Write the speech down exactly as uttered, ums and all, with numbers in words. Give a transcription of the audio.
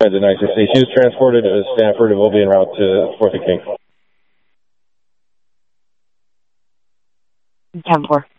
Transit nine six eight. She was transported to Stanford and will be en route to Fourth and King. ten four.